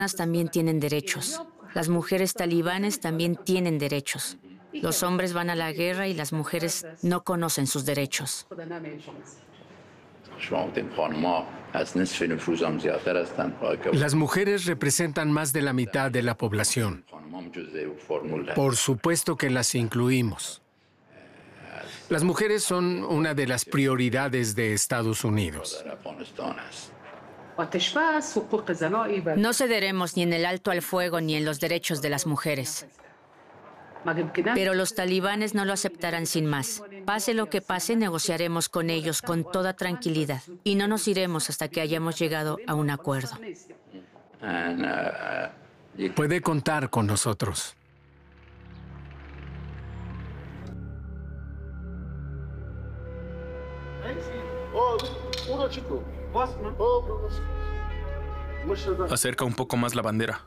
también tienen derechos. Las mujeres talibanes también tienen derechos. Los hombres van a la guerra y las mujeres no conocen sus derechos. Las mujeres representan más de la mitad de la población. Por supuesto que las incluimos. Las mujeres son una de las prioridades de Estados Unidos. No cederemos ni en el alto al fuego ni en los derechos de las mujeres. Pero los talibanes no lo aceptarán sin más. Pase lo que pase, negociaremos con ellos con toda tranquilidad y no nos iremos hasta que hayamos llegado a un acuerdo. Puede contar con nosotros. Acerca un poco más la bandera.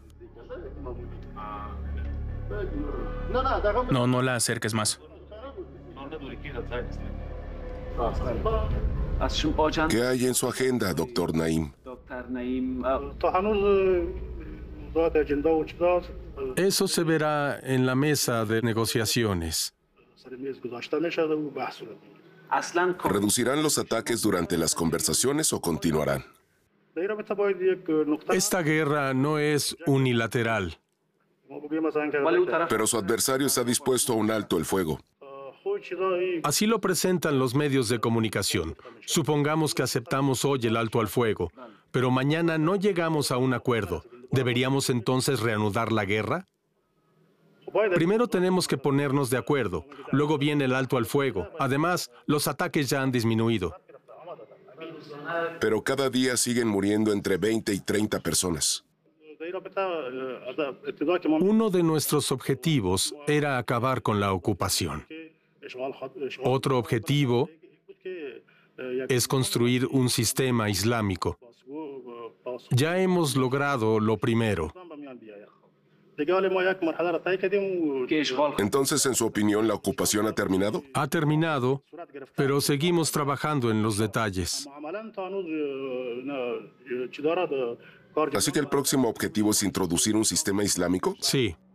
No la acerques más. ¿Qué hay en su agenda, Dr. Naim? Eso se verá en la mesa de negociaciones. ¿Reducirán los ataques durante las conversaciones o continuarán? Esta guerra no es unilateral. Pero su adversario está dispuesto a un alto el fuego. Así lo presentan los medios de comunicación. Supongamos que aceptamos hoy el alto al fuego, pero mañana no llegamos a un acuerdo. ¿Deberíamos entonces reanudar la guerra? Primero tenemos que ponernos de acuerdo. Luego viene el alto al fuego. Además, los ataques ya han disminuido. Pero cada día siguen muriendo entre 20 y 30 personas. Uno de nuestros objetivos era acabar con la ocupación. Otro objetivo es construir un sistema islámico. Ya hemos logrado lo primero. Entonces, en su opinión, ¿la ocupación ha terminado? Ha terminado, pero seguimos trabajando en los detalles. Así que el próximo objetivo es introducir un sistema islámico. Sí.